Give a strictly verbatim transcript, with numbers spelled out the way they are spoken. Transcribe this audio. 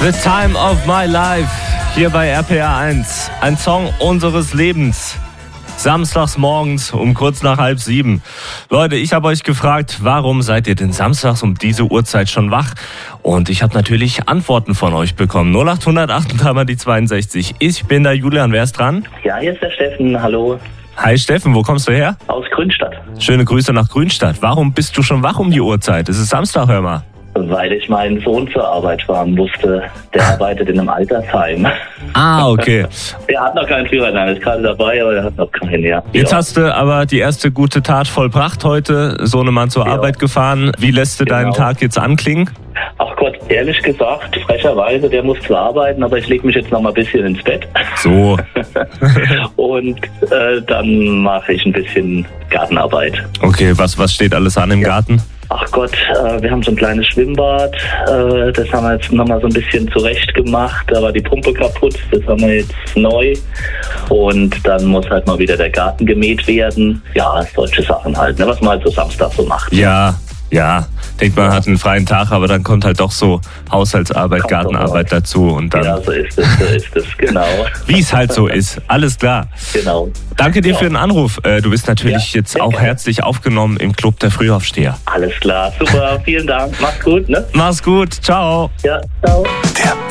The Time of My Life, hier bei R P R eins. Ein Song unseres Lebens. Samstags morgens um kurz nach halb sieben. Leute, ich habe euch gefragt, warum seid ihr denn samstags um diese Uhrzeit schon wach? Und ich habe natürlich Antworten von euch bekommen. null acht acht acht, dreimal die zweiundsechzig. Ich bin der Julian, wer ist dran? Ja, hier ist der Steffen, hallo. Hi Steffen, wo kommst du her? Aus Grünstadt. Schöne Grüße nach Grünstadt. Warum bist du schon wach um die Uhrzeit? Es ist Samstag, hör mal. Weil ich meinen Sohn zur Arbeit fahren musste. Der arbeitet in einem Altersheim. Ah, okay. Der hat noch keinen Führerschein, ist gerade dabei, aber der hat noch keinen, ja. Jetzt ja. hast du aber die erste gute Tat vollbracht heute, Sohnemann zur Ja. Arbeit gefahren. Wie lässt du Genau. deinen Tag jetzt anklingen? Ach Gott, ehrlich gesagt, frecherweise, der muss zwar arbeiten, aber ich lege mich jetzt noch mal ein bisschen ins Bett. So. Und äh, dann mache ich ein bisschen Gartenarbeit. Okay, was, was steht alles an im Garten? Ach Gott, äh, wir haben so ein kleines Schwimmbad, äh, das haben wir jetzt nochmal so ein bisschen zurecht gemacht, da war die Pumpe kaputt, das haben wir jetzt neu und dann muss halt mal wieder der Garten gemäht werden. Ja, solche Sachen halt, ne, was man halt so Samstag so macht. Ja, ja. Denkt man hat einen freien Tag, aber dann kommt halt doch so Haushaltsarbeit, Kommt Gartenarbeit doch dazu und dann, Ja, so ist es, so ist es, genau. wie es halt so ist. Alles klar. Genau. Danke dir Ja. für den Anruf. Äh, Du bist natürlich Ja, jetzt sehr auch gerne. herzlich aufgenommen im Club der Frühaufsteher. Alles klar, super, vielen Dank, mach's gut, ne? Mach's gut. Ciao. Ja, ciao. Der